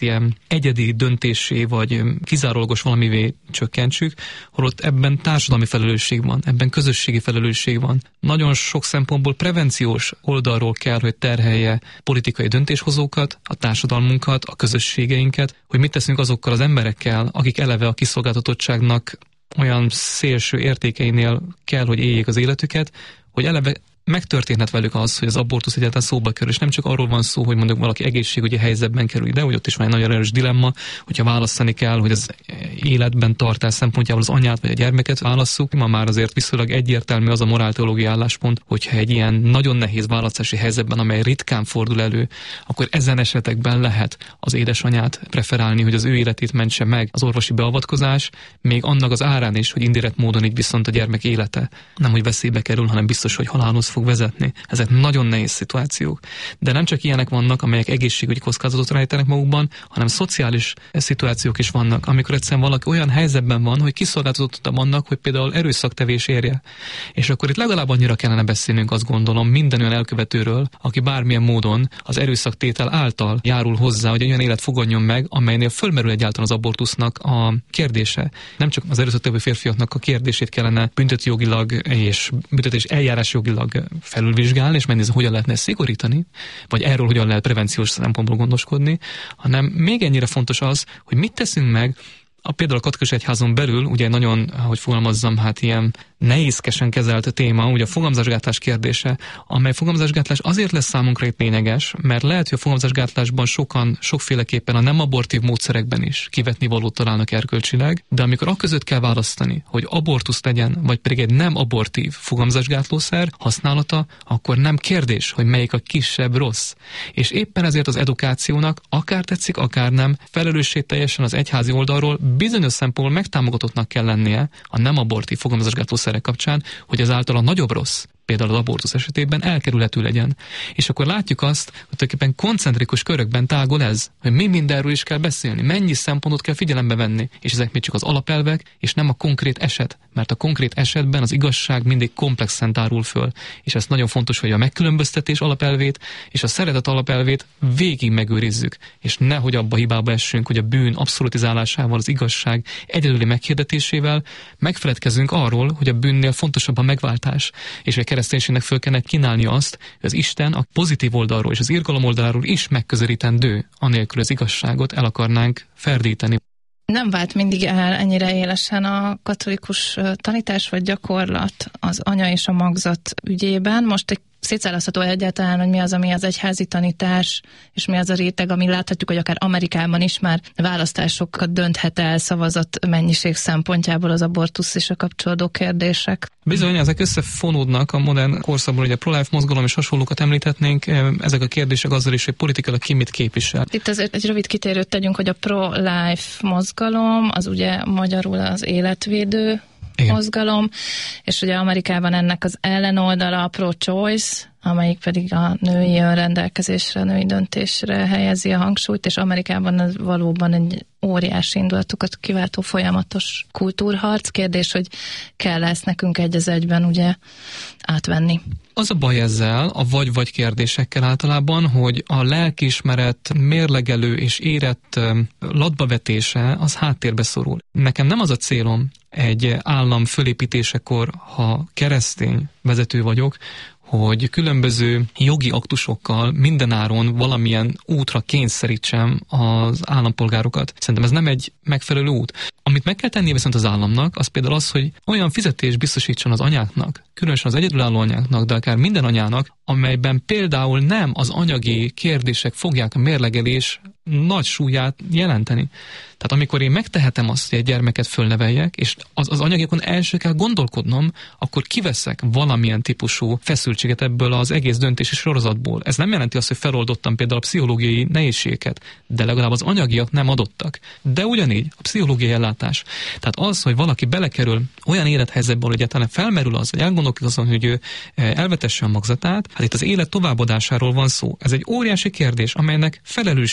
ilyen egyedi döntésé, vagy kizárólagos valamivé csökkentsük, holott ebben társadalmi felelősség van, ebben közösségi felelősség van. Nagyon sok szempontból prevenciós oldalról kell, hogy terhelje politikai döntéshozókat, a társadalmunkat, a közösségeinket, hogy mit teszünk azokkal az emberekkel, akik eleve a kiszolgáltatottságnak olyan szélső értékeinél kell, hogy éljék az életüket, hogy eleve megtörténhet velük az, hogy az abortusz egyáltalán szóba kerül, és nem csak arról van szó, hogy mondjuk valaki egészségügyi helyzetben kerül ide, hogy ott is van egy nagyon erős dilemma, hogyha választani kell, hogy az életben tartás szempontjából az anyát vagy a gyermeket válasszuk. Ma már azért viszonylag egyértelmű az a morálteológiai álláspont, hogyha egy ilyen nagyon nehéz választási helyzetben, amely ritkán fordul elő, akkor ezen esetekben lehet az édesanyát preferálni, hogy az ő életét mentse meg az orvosi beavatkozás, még annak az árán is, hogy indirekt módon így viszont a gyermek élete nem hogy veszélybe kerül, hanem biztos, hogy halálhoz fog vezetni. Ezek nagyon nehéz szituációk. De nem csak ilyenek vannak, amelyek egészségügyi kockázatot rejtenek magukban, hanem szociális szituációk is vannak, amikor egyszerűen valaki olyan helyzetben van, hogy kiszolgáltatottam annak, hogy például erőszaktevés érje. És akkor itt legalább annyira kellene beszélnünk, azt gondolom, minden olyan elkövetőről, aki bármilyen módon az erőszaktétel által járul hozzá, hogy egy olyan élet fogadjon meg, amelynél fölmerül egyáltalán az abortusznak a kérdése. Nem csak az erőszaktevő férfiaknak a kérdését kellene büntetőjogilag és büntetés eljárásjogilag felülvizsgálni, és megnézni, hogyan lehetne szigorítani, vagy erről hogyan lehet prevenciós szempontból gondoskodni, hanem még ennyire fontos az, hogy mit teszünk meg például a katolikus egyházon belül, ugye nagyon, ahogy fogalmazzam, hát ilyen nehézkesen kezelt téma, ugye a fogamzásgátlás kérdése, amely fogamzásgátlás azért lesz számunkra itt lényeges, mert lehet, hogy a fogamzásgátlásban sokan sokféleképpen a nem abortív módszerekben is kivetni valót találnak erkölcsileg, de amikor aközött kell választani, hogy abortusz legyen, vagy pedig egy nem abortív fogamzásgátlószer használata, akkor nem kérdés, hogy melyik a kisebb rossz. És éppen ezért az edukációnak, akár tetszik, akár nem, felelősségteljesen az egyházi oldalról bizonyos szempontból megtámogatottnak kell lennie a nem abortív fogamzásgátlószerek kapcsán, hogy ezáltal a nagyobb rossz, például az abortusz esetében elkerülhető legyen. És akkor látjuk azt, hogy tulajdonképpen koncentrikus körökben tágul ez, hogy mi mindenről is kell beszélni, mennyi szempontot kell figyelembe venni, és ezek még csak az alapelvek, és nem a konkrét eset, mert a konkrét esetben az igazság mindig komplexen tárul föl, és ez nagyon fontos, hogy a megkülönböztetés alapelvét és a szeretet alapelvét végig megőrizzük, és nehogy abba hibába essünk, hogy a bűn abszolutizálásával, az igazság egyedüli meghirdetésével megfeledkezünk arról, hogy a bűnnél fontosabb a megváltás, és a kereszténységnek föl kellene kínálni azt, hogy az Isten a pozitív oldalról és az irgalom oldalról is megközelítendő, anélkül az igazságot el akarnánk ferdíteni. Nem vált mindig el ennyire élesen a katolikus tanítás vagy gyakorlat az anya és a magzat ügyében. Most egy szétszállazható egyáltalán, hogy mi az, ami az egyházi tanítás, és mi az a réteg, ami láthatjuk, hogy akár Amerikában is már választásokat dönthet el szavazat mennyiség szempontjából az abortusz és a kapcsolódó kérdések. Bizony, ezek összefonódnak a modern korszakban, hogy a pro-life mozgalom és hasonlókat említhetnénk, ezek a kérdések azzal is, hogy politikailag ki mit képvisel. Itt azért egy rövid kitérőt tegyünk, hogy a pro-life mozgalom, az ugye magyarul az életvédő mozgalom, és ugye Amerikában ennek az ellenoldala a pro-choice, amelyik pedig a női önrendelkezésre, a női döntésre helyezi a hangsúlyt, és Amerikában ez valóban egy óriási indulatokat kiváltó folyamatos kultúrharc. Kérdés, hogy kell ezt nekünk egy az egyben ugye átvenni. Az a baj ezzel, a vagy-vagy kérdésekkel általában, hogy a lelkiismeret mérlegelő és érett latbavetése az háttérbe szorul. Nekem nem az a célom egy állam fölépítésekor, ha keresztény vezető vagyok, hogy különböző jogi aktusokkal mindenáron valamilyen útra kényszerítsem az állampolgárokat. Szerintem ez nem egy megfelelő út. Amit meg kell tennie viszont az államnak, az például az, hogy olyan fizetés biztosítson az anyáknak, különösen az egyedülálló anyáknak, de akár minden anyának, amelyben például nem az anyagi kérdések fogják a mérlegelés nagy súlyát jelenteni. Tehát amikor én megtehetem azt, hogy egy gyermeket fölneveljek, és az anyagiakon első kell gondolkodnom, akkor kiveszek valamilyen típusú feszültséget ebből az egész döntési sorozatból. Ez nem jelenti azt, hogy feloldottam például a pszichológiai nehézségeket, de legalább az anyagiak nem adottak. De ugyanígy a pszichológiai ellátás. Tehát az, hogy valaki belekerül olyan élethelyzetbe, hogy egyáltalán felmerül az, hogy elgondolkodik azon, hogy ő elvetesse a magzatát, hát itt az élet továbbadásáról van szó. Ez egy óriási kérdés, amelynek felelőssége van.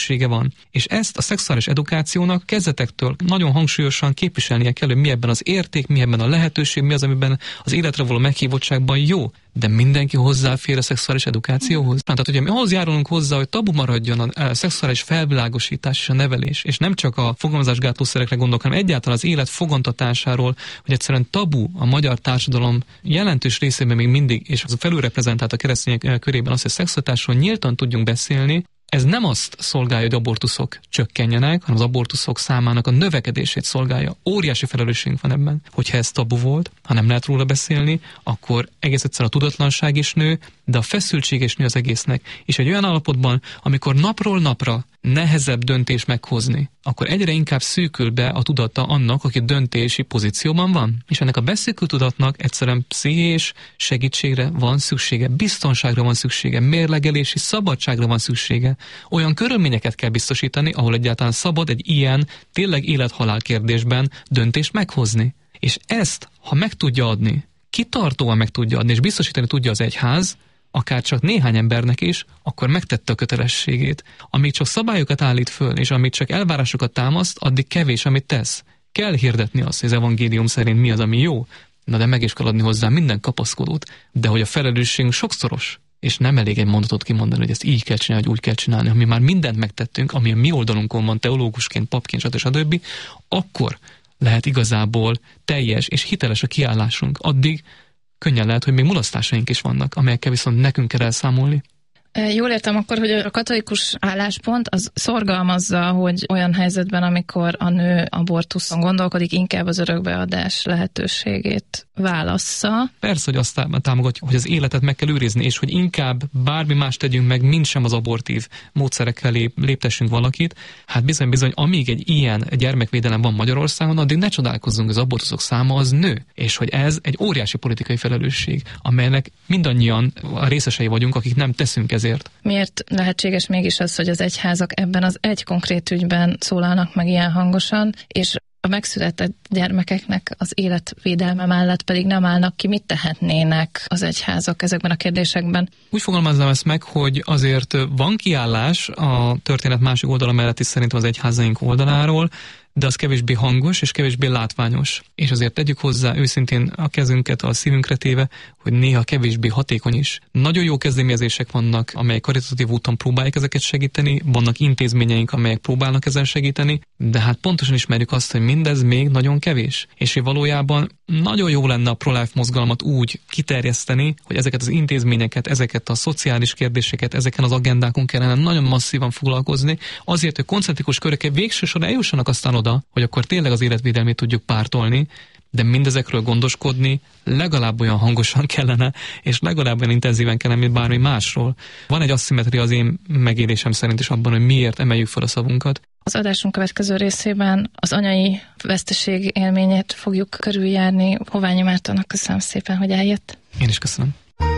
van. És ezt a szexuális edukációnak kezdetektől nagyon hangsúlyosan képviselnie kell, hogy mi ebben az érték, mi ebben a lehetőség, mi az, amiben az életre való meghívottságban jó. De mindenki hozzáfér a szexuális edukációhoz. Tehát ugye mi ahhoz járulunk hozzá, hogy tabu maradjon a szexuális felvilágosítás és a nevelés, és nem csak a fogalmazásgátlószerekre gondolok, hanem egyáltalán az élet fogantatásáról, hogy egyszerűen tabu a magyar társadalom jelentős részében még mindig, és az felülreprezentált a keresztények körében az, hogy a szexualitásról nyíltan tudjunk beszélni. Ez nem azt szolgálja, hogy abortuszok csökkenjenek, hanem az abortuszok számának a növekedését szolgálja. Óriási felelősségünk van ebben, hogyha ez tabu volt, ha nem lehet róla beszélni, akkor egész egyszerűen a tudatlanság is nő, de a feszültség is nő az egésznek. És egy olyan állapotban, amikor napról napra nehezebb döntés meghozni, akkor egyre inkább szűkül be a tudata annak, aki döntési pozícióban van. És ennek a beszűkült tudatnak egyszerűen pszichés segítségre van szüksége, biztonságra van szüksége, mérlegelési szabadságra van szüksége. Olyan körülményeket kell biztosítani, ahol egyáltalán szabad egy ilyen, tényleg élet-halál kérdésben döntést meghozni. És ezt, ha meg tudja adni, kitartóan meg tudja adni, és biztosítani tudja az egyház, akár csak néhány embernek is, akkor megtette a kötelességét. Amíg csak szabályokat állít föl, és amíg csak elvárásokat támaszt, addig kevés, amit tesz. Kell hirdetni azt, hogy az evangélium szerint mi az, ami jó, de meg is kell adni hozzá minden kapaszkodót, de hogy a felelősségünk sokszoros, és nem elég egy mondatot kimondani, hogy ezt így kell csinálni, vagy úgy kell csinálni, ami már mindent megtettünk, ami a mi oldalunkon van, teológusként, papként, stb., akkor lehet igazából teljes és hiteles a kiállásunk. Addig könnyen lehet, hogy még mulasztásaink is vannak, amelyekkel viszont nekünk kell elszámolni. Jól értem akkor, hogy a katolikus álláspont az szorgalmazza, hogy olyan helyzetben, amikor a nő abortuszon gondolkodik, inkább az örökbeadás lehetőségét válassza. Persze, hogy azt támogatjuk, hogy az életet meg kell őrizni, és hogy inkább bármi más tegyünk meg, mint sem az abortív módszerekkel léptessünk valakit. Hát bizony, amíg egy ilyen gyermekvédelem van Magyarországon, addig ne csodálkozzunk, az abortuszok száma az nő. És hogy ez egy óriási politikai felelősség, amelynek mindannyian a részesei vagyunk, akik nem teszünk ezért. Miért lehetséges mégis az, hogy az egyházak ebben az egy konkrét ügyben szólalnak meg ilyen hangosan, és a megszületett gyermekeknek az életvédelme mellett pedig nem állnak ki? Mit tehetnének az egyházak ezekben a kérdésekben? Úgy fogalmaznám ezt meg, hogy azért van kiállás a történet másik oldala mellett is szerintem az egyházaink oldaláról, de az kevésbé hangos és kevésbé látványos. És azért tegyük hozzá őszintén a kezünket a szívünkre téve, hogy néha kevésbé hatékony is. Nagyon jó kezdeményezések vannak, amelyek karitatív úton próbálják ezeket segíteni, vannak intézményeink, amelyek próbálnak ezen segíteni, de hát pontosan ismerjük azt, hogy mindez még nagyon kevés. És hogy valójában nagyon jó lenne a pro-life mozgalmat úgy kiterjeszteni, hogy ezeket az intézményeket, ezeket a szociális kérdéseket, ezeken az agendákon kellene nagyon masszívan foglalkozni, azért, hogy koncentrikus körökkel végső soron eljussanak aztán oda, hogy akkor tényleg az életvédelmét tudjuk pártolni, de mindezekről gondoskodni legalább olyan hangosan kellene, és legalább olyan intenzíven kellene, mint bármi másról. Van egy asszimetria az én megélésem szerint is abban, hogy miért emeljük fel a szavunkat. Az adásunk következő részében az anyai veszteség élményét fogjuk körüljárni. Hoványi Mártonnak köszönöm szépen, hogy eljött. Én is köszönöm.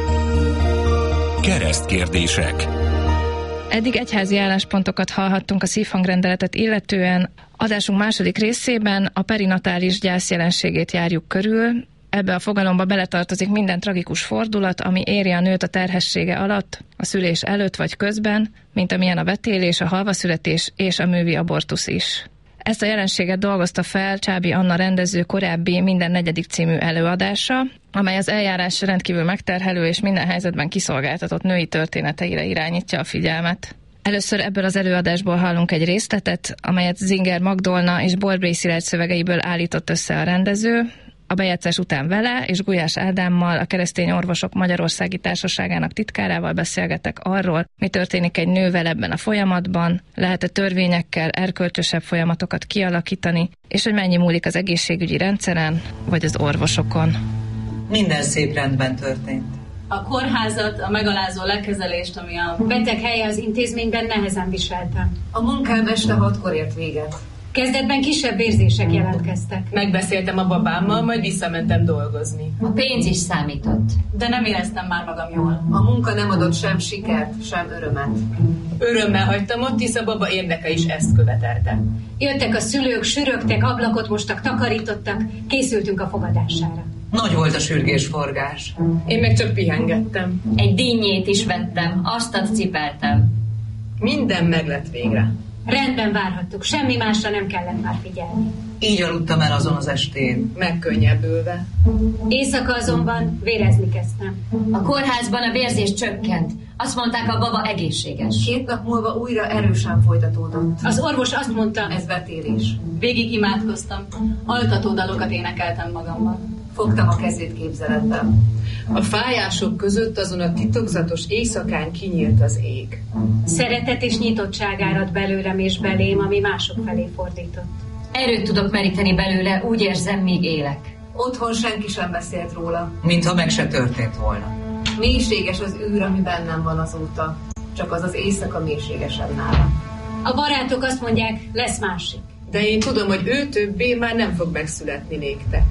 Keresztkérdések. Eddig egyházi álláspontokat hallhattunk a szívhangrendeletet illetően. Adásunk második részében a perinatális gyász jelenségét járjuk körül. Ebbe a fogalomba beletartozik minden tragikus fordulat, ami éri a nőt a terhessége alatt, a szülés előtt vagy közben, mint amilyen a vetélés, a halvaszületés és a művi abortusz is. Ezt a jelenséget dolgozta fel Csábi Anna rendező korábbi Minden negyedik című előadása, amely az eljárás rendkívül megterhelő és minden helyzetben kiszolgáltatott női történeteire irányítja a figyelmet. Először ebből az előadásból hallunk egy részletet, amelyet Zinger Magdolna és Borbély Szilárd szövegeiből állított össze a rendező. A bejátszás után vele és Gulyás Ádámmal, a Keresztény Orvosok Magyarországi Társaságának titkárával beszélgetek arról, mi történik egy nővel ebben a folyamatban, lehet-e törvényekkel erkölcsösebb folyamatokat kialakítani, és hogy mennyi múlik az egészségügyi rendszeren, vagy az orvosokon. Minden szép rendben történt. A kórházat, a megalázó lekezelést, ami a beteg helye az intézményben nehezen viseltem. A munkám este 6-kor ért véget. Kezdetben kisebb érzések jelentkeztek. Megbeszéltem a babámmal, majd visszamentem dolgozni. A pénz is számított. De nem éreztem már magam jól. A munka nem adott sem sikert, sem örömet. Örömmel hagytam ott, hisz a baba érdeke is ezt követelte. Jöttek a szülők, sürögtek, ablakot mostak, takarítottak, készültünk a fogadására. Nagy volt a sürgésforgás. Én meg csak pihengettem. Egy dinnyét is vettem, asztat cipeltem. Minden meglett végre. Rendben várhattuk, semmi másra nem kellett már figyelni. Így aludtam el azon az estén. Megkönnyebbülve. Éjszaka azonban vérezni kezdtem. A kórházban a vérzés csökkent. Azt mondták, a baba egészséges. 2 nap múlva újra erősen folytatódott. Az orvos azt mondta, Ez vetélés. Végig imádkoztam. Altató dalokat énekeltem magammal. Fogtam a kezét képzeletben. A fájások között azon a titokzatos éjszakán kinyílt az ég. szeretet és nyitottság árad belőlem és belém, ami mások felé fordított. Erőt tudok meríteni belőle, úgy érzem, míg élek. Otthon senki sem beszélt róla. Mintha meg se történt volna. Mélységes az űr, ami bennem van azóta. Csak az éjszaka mélységesebb nálam. A barátok azt mondják, lesz másik. De én tudom, hogy ő többé már nem fog megszületni néktek.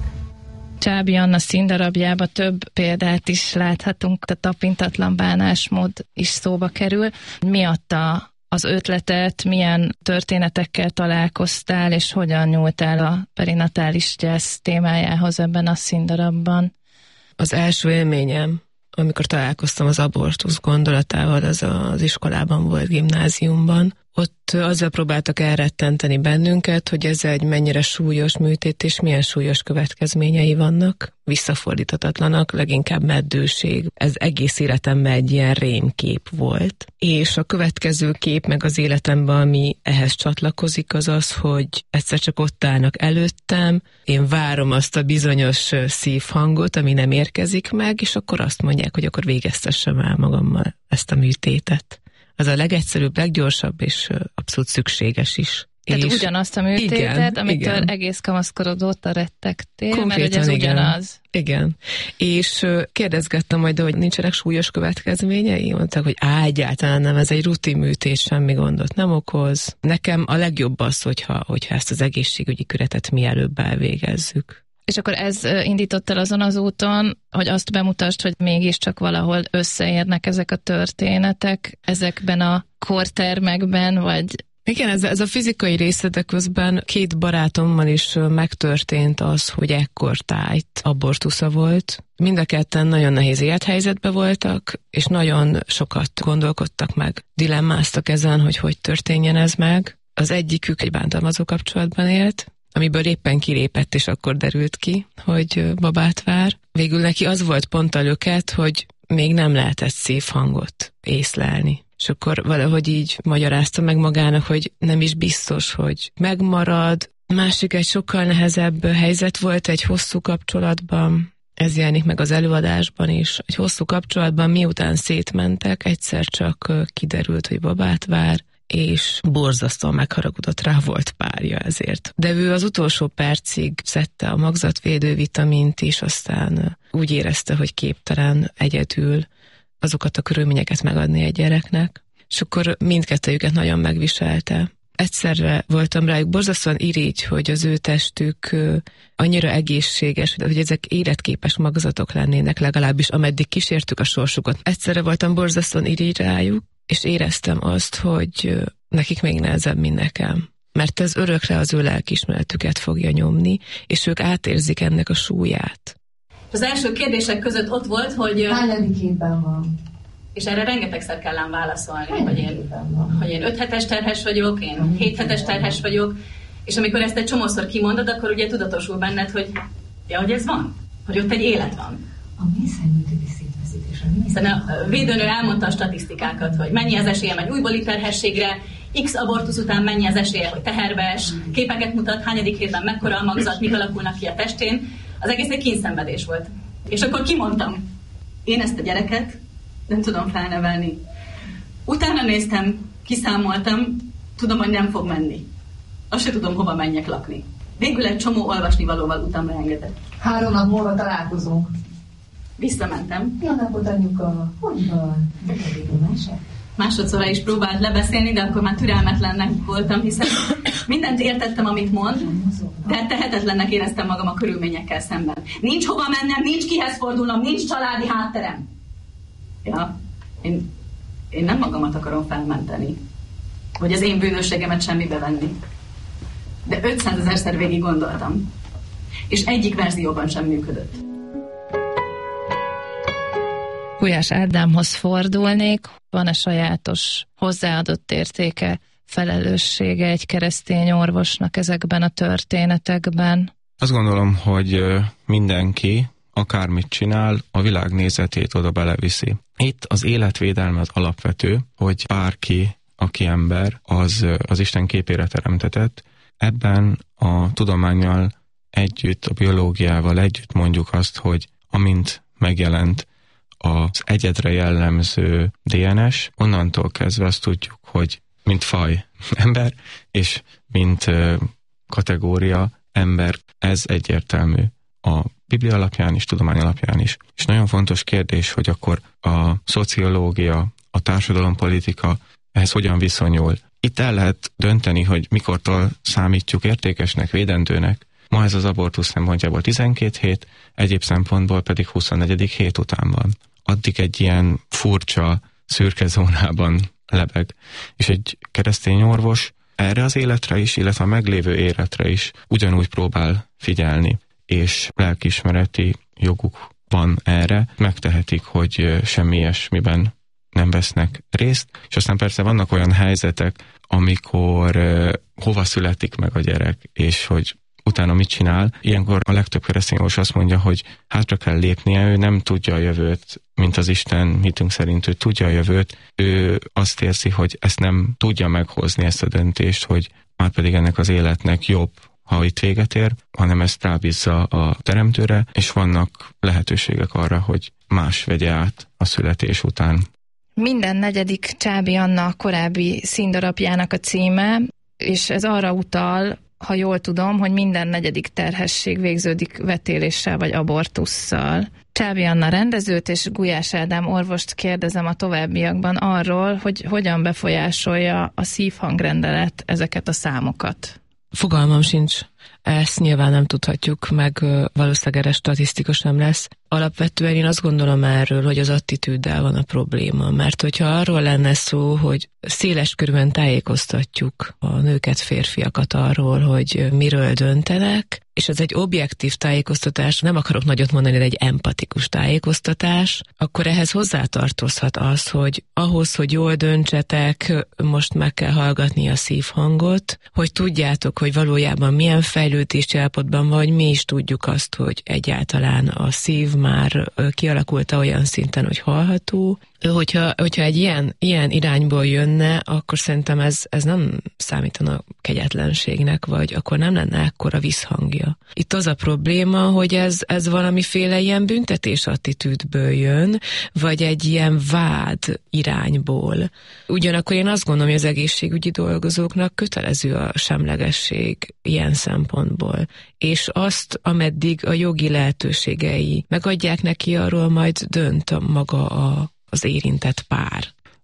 Csábi Anna színdarabjába több példát is láthatunk, a tapintatlan bánásmód is szóba kerül. Mi adta az ötletet, milyen történetekkel találkoztál, és hogyan nyúltál a perinatális gyász témájához ebben a színdarabban? Az első élményem, amikor találkoztam az abortusz gondolatával, az iskolában volt, gimnáziumban. Ott azzal próbáltak elrettenteni bennünket, hogy ez egy mennyire súlyos műtét, és milyen súlyos következményei vannak, visszafordíthatatlanak, leginkább meddőség. Ez egész életemben egy ilyen rémkép volt. És a következő kép meg az életemben, ami ehhez csatlakozik, az az, hogy egyszer csak ott állnak előttem, én várom azt a bizonyos szívhangot, ami nem érkezik meg, és akkor azt mondják, hogy akkor végeztessem el magammal ezt a műtétet. Az a legegyszerűbb, leggyorsabb és abszolút szükséges is. Tehát és ugyanazt a műtétet, igen, amitől igen. egész kamaszkorod óta rettegtél, Konkrétan, mert ugye ez igen. ugyanaz. Igen. És kérdezgettem majd, hogy nincsenek súlyos következményei? Mondták, hogy egyáltalán nem, ez egy rutin műtét, semmi gondot nem okoz. Nekem a legjobb az, hogyha ezt az egészségügyi küretet mielőbb elvégezzük. És akkor ez indított el azon az úton, hogy azt bemutasd, hogy mégiscsak valahol összeérnek ezek a történetek ezekben a kortermekben, vagy... Igen, ez a fizikai része, de közben 2 barátommal is megtörtént az, hogy ekkortájt abortusza volt. Mind a ketten nagyon nehéz élethelyzetben voltak, és nagyon sokat gondolkodtak meg, dilemmáztak ezen, hogy történjen ez meg. Az egyikük egy bántalmazó kapcsolatban élt, amiből éppen kilépett, és akkor derült ki, hogy babát vár. Végül neki az volt pont a löket, hogy még nem lehetett szívhangot észlelni. És akkor valahogy így magyarázta meg magának, hogy nem is biztos, hogy megmarad. Másik egy sokkal nehezebb helyzet volt egy hosszú kapcsolatban, ez jelenik meg az előadásban is. Egy hosszú kapcsolatban miután szétmentek, egyszer csak kiderült, hogy babát vár, és borzasztóan megharagudott rá, volt párja ezért. De ő az utolsó percig szedte a magzatvédő vitamint is, aztán úgy érezte, hogy képtelen egyedül azokat a körülményeket megadni egy gyereknek, és akkor mindkettőjüket nagyon megviselte. Egyszerre voltam rájuk borzasztóan irigy, hogy az ő testük annyira egészséges, hogy ezek életképes magzatok lennének, legalábbis ameddig kísértük a sorsukat. Egyszerre voltam borzasztóan irigy rájuk, és éreztem azt, hogy nekik még nehezebb, mint nekem. Mert ez örökre az ő lelkiismeretüket fogja nyomni, és ők átérzik ennek a súlyát. Az első kérdések között ott volt, hogy... Hányadik évben van? És erre rengetegszer kell ám válaszolni, hogy én 5 hetes terhes vagyok, én 7 hetes terhes vagyok, és amikor ezt egy csomószor kimondod, akkor ugye tudatosul benned, hogy hogy ez van, hogy ott egy élet van. A mészárműtéti szétveszítés. Hiszen a védőnő elmondta a statisztikákat, hogy mennyi az esélye egy újbóli terhességre, X abortusz után mennyi az esélye, hogy teherbe es, képeket mutat, hányadik hétben mekkora a magzat, mik alakulnak ki a testén. Az egész egy kínszenvedés volt. És akkor kimondtam, én ezt a gyereket nem tudom felnevelni. Utána néztem, kiszámoltam, tudom, hogy nem fog menni. Azt se tudom, hova menjek lakni. Végül egy csomó olvasnivalóval utána engedett. 3 nap múlva találkozunk. Visszamentem. Jó napot, anyuka! Hogy van? Másodszorra is próbált lebeszélni, de akkor már türelmetlennek voltam, hiszen mindent értettem, amit mond, de tehetetlennek éreztem magam a körülményekkel szemben. Nincs hova mennem, nincs kihez fordulnom, nincs családi hátterem. Ja, én nem magamat akarom felmenteni, vagy az én bűnösségemet semmibe venni. De 500 000-szer végig gondoltam, és egyik verzióban sem működött. Gulyás Ádámhoz fordulnék, van-e sajátos hozzáadott értéke felelőssége egy keresztény orvosnak ezekben a történetekben? Azt gondolom, hogy mindenki, akármit csinál, a világnézetét oda beleviszi. Itt az életvédelme az alapvető, hogy bárki, aki ember, az Isten képére teremtetett. Ebben a tudománnyal együtt, a biológiával együtt mondjuk azt, hogy amint megjelent az egyedre jellemző DNS, onnantól kezdve azt tudjuk, hogy mint faj ember, és mint kategória ember, ez egyértelmű a Biblia alapján is, tudomány alapján is. És nagyon fontos kérdés, hogy akkor a szociológia, a társadalompolitika ehhez hogyan viszonyul. Itt el lehet dönteni, hogy mikortól számítjuk értékesnek, védendőnek. Ma ez az abortusz szempontjából 12 hét, egyéb szempontból pedig 24. hét után van. Addig egy ilyen furcsa, szürke zónában lebeg. És egy keresztény orvos erre az életre is, illetve a meglévő életre is ugyanúgy próbál figyelni, és lelkiismereti joguk van erre, megtehetik, hogy semmi ilyesmiben nem vesznek részt, és aztán persze vannak olyan helyzetek, amikor hova születik meg a gyerek, és hogy utána mit csinál. Ilyenkor a legtöbb keresztény orvos azt mondja, hogy hátra kell lépnie, ő nem tudja a jövőt, mint az Isten hitünk szerint, ő tudja a jövőt, ő azt érzi, hogy ezt nem tudja meghozni, ezt a döntést, hogy már pedig ennek az életnek jobb, ha itt véget ér, hanem ezt rábízza a teremtőre, és vannak lehetőségek arra, hogy más vegye át a születés után. Minden negyedik Csáby Anna korábbi színdarabjának a címe, és ez arra utal, ha jól tudom, hogy minden negyedik terhesség végződik vetéléssel vagy abortusszal. Csáby Anna rendezőt és Gulyás Ádám orvost kérdezem a továbbiakban arról, hogy hogyan befolyásolja a szívhangrendelet ezeket a számokat. Fogalmam sincs. Ezt nyilván nem tudhatjuk, meg valószínűleg erre statisztika sem lesz. Alapvetően én azt gondolom erről, hogy az attitűddel van a probléma, mert hogyha arról lenne szó, hogy széles körben tájékoztatjuk a nőket, férfiakat arról, hogy miről döntenek, és ez egy objektív tájékoztatás, nem akarok nagyot mondani, de egy empatikus tájékoztatás, akkor ehhez hozzátartozhat az, hogy ahhoz, hogy jól döntsetek, most meg kell hallgatni a szívhangot, hogy tudjátok, hogy valójában milyen fejlődési állapotban vagy, mi is tudjuk azt, hogy egyáltalán a szív már kialakult olyan szinten, hogy hallható. Hogyha egy ilyen irányból jönne, akkor szerintem ez nem számítana kegyetlenségnek, vagy akkor nem lenne ekkora visszhangja. Itt az a probléma, hogy ez valamiféle ilyen büntetés attitűdből jön, vagy egy ilyen vád irányból. Ugyanakkor én azt gondolom, hogy az egészségügyi dolgozóknak kötelező a semlegesség ilyen szempontból. És azt, ameddig a jogi lehetőségei megadják neki, arról majd dönt maga az érintett pár.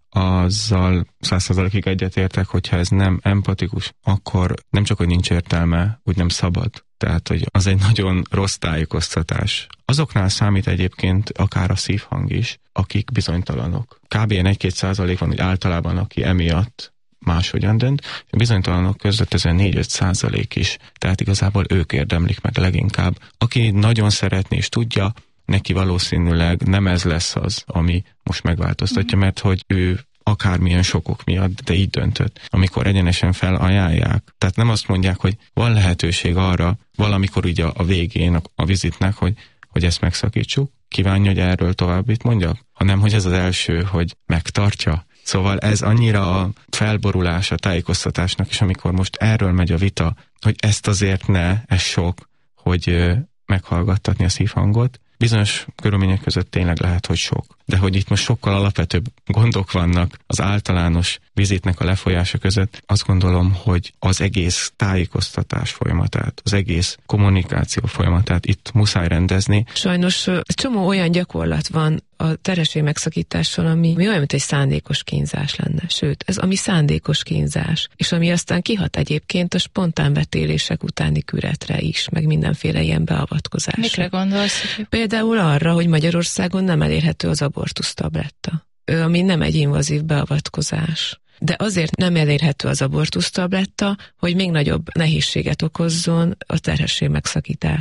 Azzal 100%-ig egyetértek, hogyha ez nem empatikus, akkor nem csak, hogy nincs értelme, úgy nem szabad. Tehát, hogy az egy nagyon rossz tájékoztatás. Azoknál számít egyébként akár a szívhang is, akik bizonytalanok. Kb. 1-2% van, hogy általában, aki emiatt máshogyan dönt, a bizonytalanok között ez 4-5% is. Tehát igazából ők érdemlik meg leginkább. Aki nagyon szeretné és tudja, neki valószínűleg nem ez lesz az, ami most megváltoztatja, mert hogy ő akármilyen sokok miatt, de így döntött, amikor egyenesen felajánlják. Tehát nem azt mondják, hogy van lehetőség arra, valamikor ugye a végén a vizitnek, hogy ezt megszakítsuk, kívánja, hogy erről továbbit mondjak, hanem hogy ez az első, hogy megtartja. Szóval ez annyira a felborulás a tájékoztatásnak, és amikor most erről megy a vita, hogy ezt azért ne, ez sok, hogy meghallgattatni a szívhangot, bizonyos körülmények között tényleg lehet, hogy sok. De hogy itt most sokkal alapvetőbb gondok vannak az általános vizitnek a lefolyása között, azt gondolom, hogy az egész tájékoztatás folyamatát, az egész kommunikáció folyamatát itt muszáj rendezni. Sajnos csomó olyan gyakorlat van a terhesség megszakítással, ami olyan, mint egy szándékos kínzás lenne. Sőt, ez ami szándékos kínzás, és ami aztán kihat egyébként a spontán vetélések utáni küretre is, meg mindenféle ilyen beavatkozásra. Mikre gondolsz? Például arra, hogy Magyarországon nem elérhető az abortusztabletta, ami nem egy invazív beavatkozás. De azért nem elérhető az abortusztabletta, hogy még nagyobb nehézséget okozzon a terhesség megszakítás.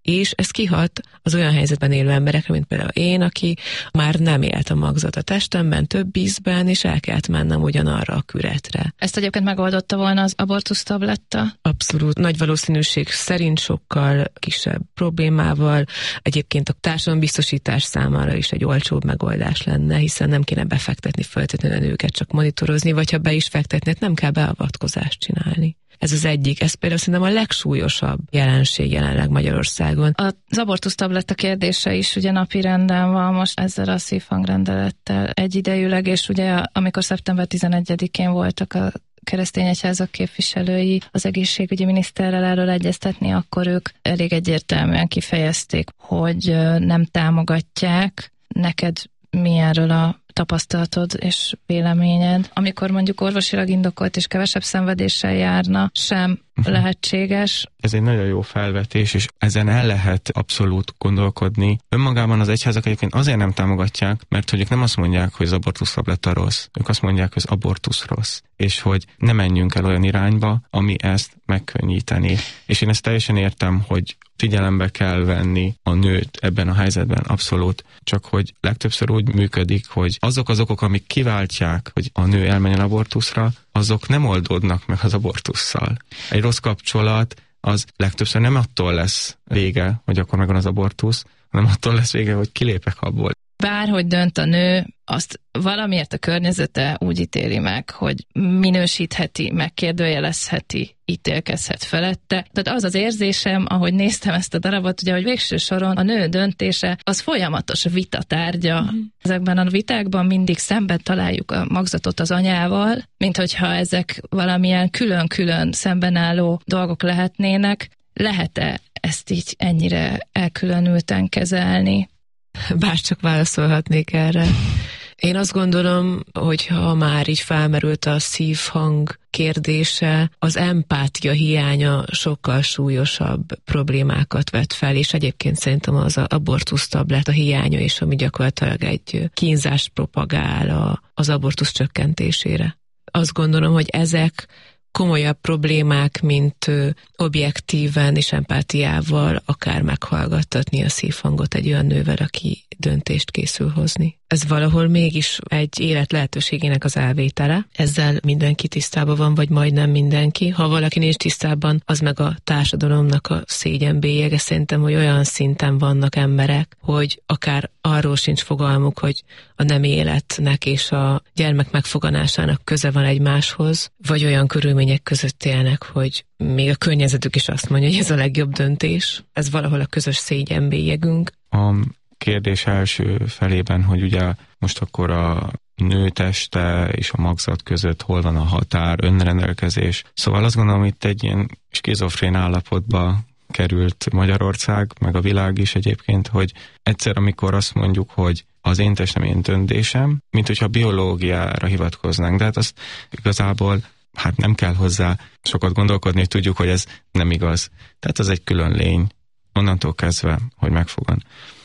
és ez kihat az olyan helyzetben élő emberekre, mint például én, aki már nem élt a magzat a testemben, több ízben, és el kellett mennem ugyanarra a küretre. Ezt egyébként megoldotta volna az abortusz tabletta? Abszolút. Nagy valószínűség szerint sokkal kisebb problémával. Egyébként a társadalombiztosítás számára is egy olcsóbb megoldás lenne, hiszen nem kéne befektetni feltétlenül őket, csak monitorozni, vagy ha be is fektetni, nem kell beavatkozást csinálni. Ez az egyik. Ez például szerintem a legsúlyosabb jelenség jelenleg Magyarországon. Az abortusz tabletta kérdése is ugye napirenden van most ezzel a szívhangrendelettel egyidejűleg, és ugye amikor szeptember 11-én voltak a keresztény egyházak képviselői az egészségügyi miniszterrel erről egyeztetni, akkor ők elég egyértelműen kifejezték, hogy nem támogatják. Neked mi erről a tapasztalatod és véleményed? Amikor mondjuk orvosilag indokolt és kevesebb szenvedéssel járna, sem lehetséges. Ez egy nagyon jó felvetés, és ezen el lehet abszolút gondolkodni. Önmagában az egyházak egyébként azért nem támogatják, mert hogy ők nem azt mondják, hogy az abortusz tabletta rossz, ők azt mondják, hogy az abortusz rossz, és hogy ne menjünk el olyan irányba, ami ezt megkönnyíteni. És én ezt teljesen értem, hogy figyelembe kell venni a nőt ebben a helyzetben, abszolút. Csak hogy legtöbbször úgy működik, hogy azok az okok, amik kiváltják, hogy a nő elmenjen abortuszra, azok nem oldódnak meg az abortusszal. Egy rossz kapcsolat az legtöbbször nem attól lesz vége, hogy akkor megvan az abortusz, hanem attól lesz vége, hogy kilépek abból. Bárhogy dönt a nő, azt valamiért a környezete úgy ítéli meg, hogy minősítheti, megkérdőjelezheti, ítélkezhet felette. Tehát az az érzésem, ahogy néztem ezt a darabot, ugye, hogy végső soron a nő döntése az folyamatos vita tárgya. Ezekben a vitákban mindig szemben találjuk a magzatot az anyával, mint hogyha ezek valamilyen külön-külön szemben álló dolgok lehetnének. Lehet-e ezt így ennyire elkülönülten kezelni? Bárcsak válaszolhatnék erre. Én azt gondolom, hogy ha már így felmerült a szívhang kérdése, az empátia hiánya sokkal súlyosabb problémákat vet fel, és egyébként szerintem az abortusz tabletta hiánya is, ami gyakorlatilag egy kínzást propagál az abortusz csökkentésére. Azt gondolom, hogy ezek komolyabb problémák, mint objektíven és empátiával akár meghallgattatni a szívhangot egy olyan nővel, aki döntést készül hozni. Ez valahol mégis egy élet lehetőségének az elvétele. Ezzel mindenki tisztában van, vagy majdnem mindenki. Ha valaki nincs tisztában, az meg a társadalomnak a szégyenbélyege. Szerintem, hogy olyan szinten vannak emberek, hogy akár arról sincs fogalmuk, hogy a nem életnek és a gyermek megfoganásának köze van egymáshoz, vagy olyan körülmények között élnek, hogy még a környezetük is azt mondja, hogy ez a legjobb döntés. Ez valahol a közös szégyenbélyegünk. A kérdés első felében, hogy ugye most akkor a nő teste és a magzat között hol van a határ, önrendelkezés. Szóval azt gondolom, itt egy ilyen skizofrén állapotba került Magyarország, meg a világ is egyébként, hogy egyszer, amikor azt mondjuk, hogy az én testem, én döntésem, mint hogyha biológiára hivatkoznánk, de hát azt igazából nem kell hozzá sokat gondolkodni, hogy tudjuk, hogy ez nem igaz. Tehát az egy külön lény, onnantól kezdve, hogy megfogan.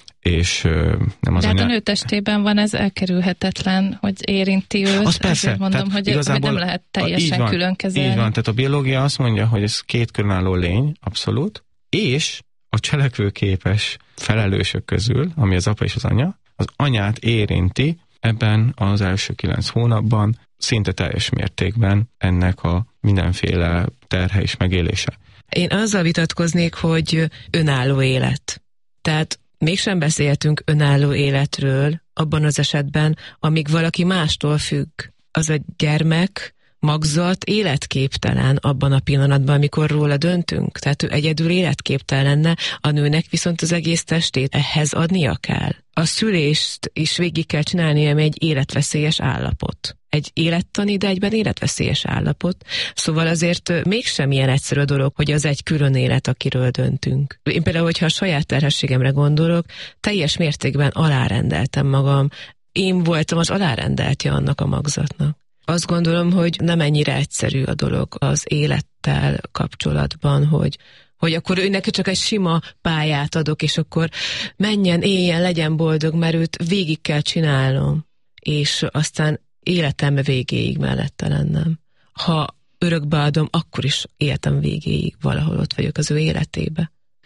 És nem az de hát a nő testében van, ez elkerülhetetlen, hogy érinti őt. Az persze. Mondom, hogy nem lehet teljesen külön kezelni. Így van, tehát a biológia azt mondja, hogy ez két különálló lény, abszolút, és a cselekvőképes felelősök közül, ami az apa és az anya, az anyát érinti ebben az első 9 hónapban szinte teljes mértékben ennek a mindenféle terhe és megélése. Én azzal vitatkoznék, hogy önálló élet. Tehát mégsem beszéltünk önálló életről abban az esetben, amíg valaki mástól függ. Az a gyermek, magzat életképtelen abban a pillanatban, amikor róla döntünk. Tehát ő egyedül életképtelen lenne, a nőnek viszont az egész testét ehhez adnia kell. A szülést is végig kell csinálni, ami egy életveszélyes állapot. Egy élettani, de egyben életveszélyes állapot. Szóval azért mégsem ilyen egyszerű dolog, hogy az egy külön élet, akiről döntünk. Én például, hogyha a saját terhességemre gondolok, teljes mértékben alárendeltem magam. Én voltam az alárendeltje annak a magzatnak. Azt gondolom, hogy nem ennyire egyszerű a dolog az élettel kapcsolatban, hogy akkor őnek csak egy sima pályát adok, és akkor menjen, éljen, legyen boldog, mert őt végig kell csinálnom, és aztán életem végéig mellette lennem. Ha örökbe adom, akkor is életem végéig valahol ott vagyok az ő életébe.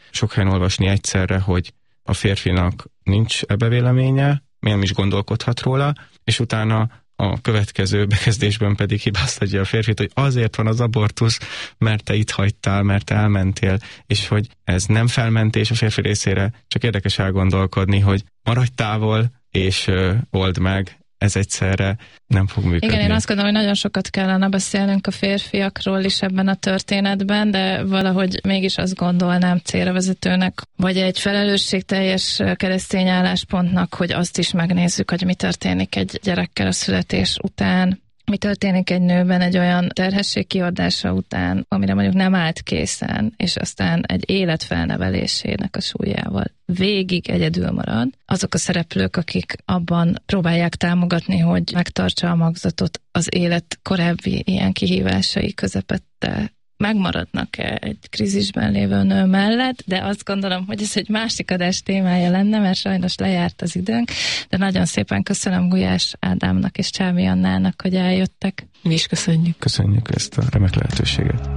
sok helyen olvasni egyszerre, hogy a férfinak nincs ebbe véleménye, nem is gondolkodhat róla, és utána a következő bekezdésben pedig hibáztatja a férfit, hogy azért van az abortusz, mert te itt hagytál, mert te elmentél, és hogy ez nem felmentés a férfi részére, csak érdekes elgondolkodni, hogy maradj távol, és old meg, ez egyszerre nem fog működni. Igen, én azt gondolom, hogy nagyon sokat kellene beszélnünk a férfiakról is ebben a történetben, de valahogy mégis azt gondolnám célra vezetőnek, vagy egy felelősségteljes keresztény álláspontnak, hogy azt is megnézzük, hogy mi történik egy gyerekkel a születés után, mi történik egy nőben egy olyan terhesség kiadása után, amire mondjuk nem állt készen, és aztán egy élet felnevelésének a súlyával végig egyedül marad. Azok a szereplők, akik abban próbálják támogatni, hogy megtartsa a magzatot az élet korábbi ilyen kihívásai közepette, megmaradnak-e egy krízisben lévő nő mellett, de azt gondolom, hogy ez egy másik adás témája lenne, mert sajnos lejárt az időnk, de nagyon szépen köszönöm Gulyás Ádámnak és Csábi Annának, hogy eljöttek. Mi is köszönjük. Köszönjük ezt a remek lehetőséget.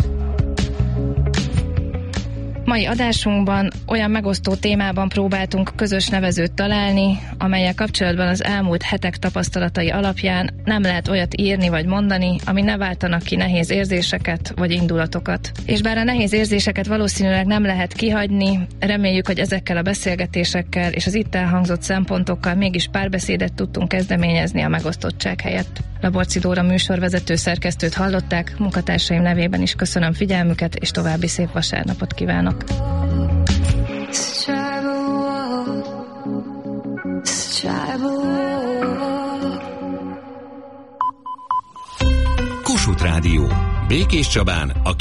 Mai adásunkban olyan megosztó témában próbáltunk közös nevezőt találni, amellyel kapcsolatban az elmúlt hetek tapasztalatai alapján nem lehet olyat írni vagy mondani, ami ne váltanak ki nehéz érzéseket vagy indulatokat. És bár a nehéz érzéseket valószínűleg nem lehet kihagyni, reméljük, hogy ezekkel a beszélgetésekkel és az itt elhangzott szempontokkal mégis párbeszédet tudtunk kezdeményezni a megosztottság helyett. Laborczy Dóra műsorvezető szerkesztőt hallották, munkatársaim nevében is köszönöm figyelmüket, és további szép vasárnapot kívánok! Kossuth Rádió. Békés Csabán a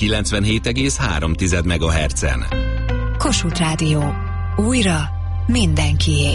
97,3 MHz-en. Kossuth Rádió. Újra mindenkié.